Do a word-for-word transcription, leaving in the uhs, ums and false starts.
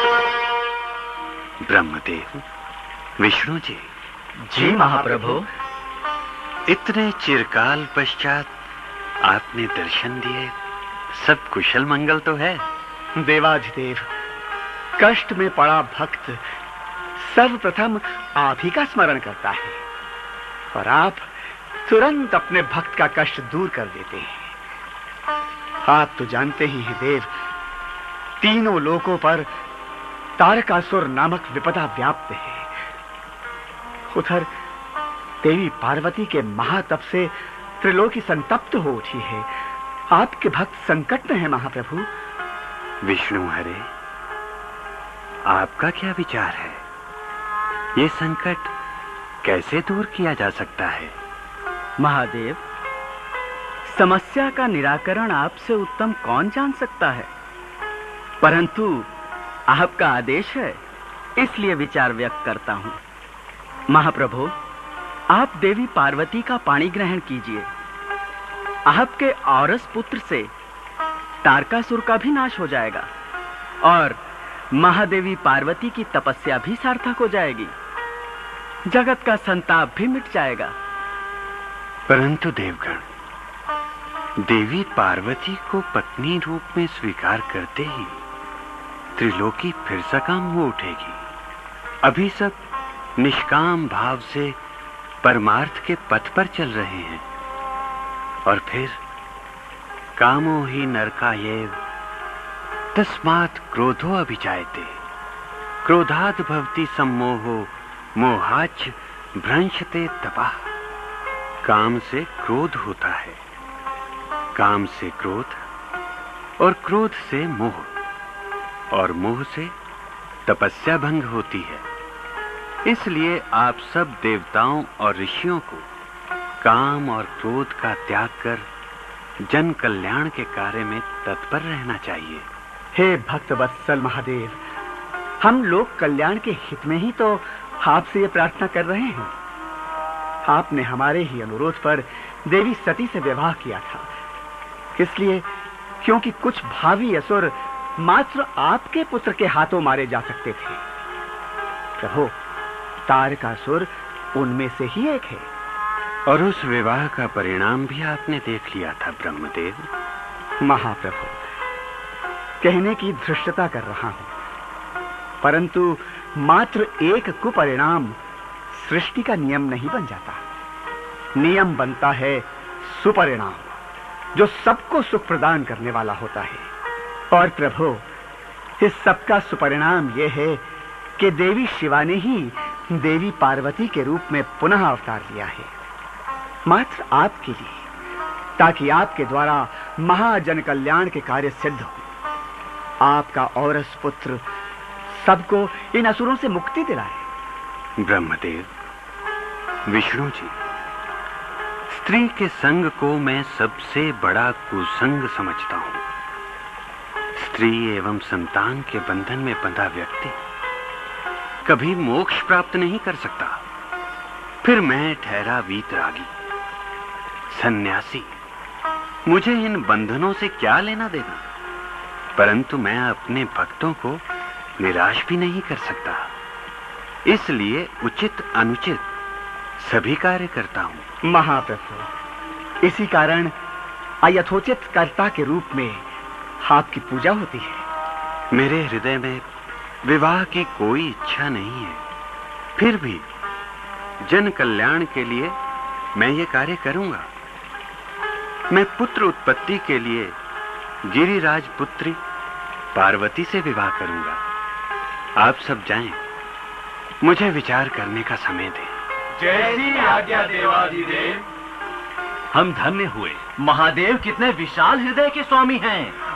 ब्रह्मदेव, विष्णु जी। जी महाप्रभु। इतने चिरकाल पश्चात आपने दर्शन दिए, सब कुशल मंगल तो है? देवाधिदेव, कष्ट में पड़ा भक्त सर्वप्रथम आप ही का स्मरण करता है और आप तुरंत अपने भक्त का कष्ट दूर कर देते हैं। आप तो जानते ही हैं देव, तीनों लोकों पर तारकासुर नामक विपदा व्याप्त है। उधर देवी पार्वती के महातप से त्रिलोकी संतप्त हो उठी है। आपके भक्त संकट में हैं महाप्रभु। विष्णु हरे, आपका क्या विचार है? ये संकट कैसे दूर किया जा सकता है? महादेव, समस्या का निराकरण आपसे उत्तम कौन जान सकता है, परंतु आपका आदेश है, इसलिए विचार व्यक्त करता हूं। महाप्रभु, आप देवी पार्वती का पाणी ग्रहण कीजिए। आपके औरस पुत्र से तारकासुर का भी नाश हो जाएगा और महादेवी पार्वती की तपस्या भी सार्थक हो जाएगी। जगत का संताप भी मिट जाएगा। परंतु देवगण, देवी पार्वती को पत्नी रूप में स्वीकार करते ही त्रिलोकी फिर सकाम हो उठेगी। अभी सब निष्काम भाव से परमार्थ के पथ पर चल रहे हैं और फिर कामो ही नरकायेव तस्मात् क्रोधो अभिजायते, क्रोधात् भवति सम्मोहो मोहाच्च भ्रंशते तपः। काम से क्रोध होता है, काम से क्रोध और क्रोध से मोह और मोह से तपस्या भंग होती है। इसलिए आप सब देवताओं और ऋषियों को काम और क्रोध का त्याग कर जन कल्याण के कार्य में तत्पर रहना चाहिए। हे भक्त वत्सल महादेव, हम लोग कल्याण के हित में ही तो आपसे ये प्रार्थना कर रहे हैं। आपने हमारे ही अनुरोध पर देवी सती से विवाह किया था, इसलिए क्योंकि कुछ भावी असुर मात्र आपके पुत्र के हाथों मारे जा सकते थे। प्रभु, तारकासुर उनमें से ही एक है। और उस विवाह का परिणाम भी आपने देख लिया था ब्रह्मदेव। महाप्रभु, कहने की धृष्टता कर रहा हूं, परंतु मात्र एक कुपरिणाम सृष्टि का नियम नहीं बन जाता। नियम बनता है सुपरिणाम, जो सबको सुख प्रदान करने वाला होता है। और प्रभु, इस सबका सुपरिणाम यह है कि देवी शिवा ने ही देवी पार्वती के रूप में पुनः अवतार लिया है, मात्र आपके लिए, ताकि आपके द्वारा महाजन कल्याण के कार्य सिद्ध हो। आपका औरस पुत्र सबको इन असुरों से मुक्ति दिलाए। ब्रह्मदेव, विष्णु जी, स्त्री के संग को मैं सबसे बड़ा कुसंग समझता हूं। स्त्री एवं संतान के बंधन में बंधा व्यक्ति कभी मोक्ष प्राप्त नहीं कर सकता। फिर मैं ठहरा वीतरागी, सन्यासी, मुझे इन बंधनों से क्या लेना देना, परंतु मैं अपने भक्तों को निराश भी नहीं कर सकता। इसलिए उचित अनुचित सभी कार्य करता हूं। महाप्रभु, इसी कारण अयथोचित कर्ता के रूप में आपकी पूजा होती है। मेरे हृदय में विवाह की कोई इच्छा नहीं है, फिर भी जन कल्याण के लिए मैं ये कार्य करूंगा। मैं पुत्र उत्पत्ति के लिए गिरिराज पुत्री पार्वती से विवाह करूंगा। आप सब जाएं, मुझे विचार करने का समय दें। जैसी आज्ञा देवाधिदेव। हम धन्य हुए। महादेव कितने विशाल हृदय के स्वामी हैं।